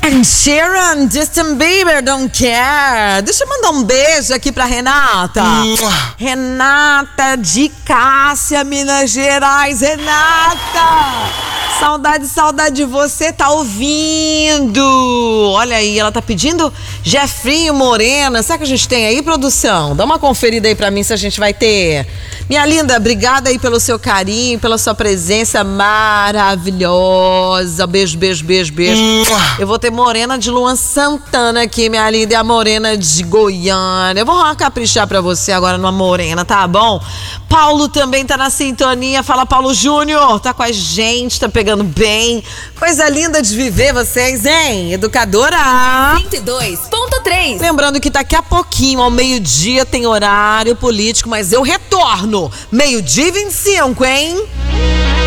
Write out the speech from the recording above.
Ed Sheeran, Justin Bieber, Don't Care. Deixa eu mandar um beijo aqui pra Renata. Renata de Cássia, Minas Gerais. Renata! Saudade de você, tá ouvindo? Olha aí, ela tá pedindo Jefrinho Morena. Será que a gente tem aí, produção? Dá uma conferida aí pra mim se a gente vai ter. Minha linda, obrigada aí pelo seu carinho, pela sua presença maravilhosa. Beijo. Eu vou ter Morena de Luan Santana aqui, minha linda, e a Morena de Goiânia. Eu vou caprichar pra você agora numa Morena, tá bom? Paulo também tá na sintonia. Fala, Paulo Júnior, tá com a gente, tá pegando bem. Coisa linda de viver vocês, hein? Educadora 102.3. Lembrando que daqui a pouquinho, ao meio-dia, tem horário político, mas eu retorno. 12:25, hein?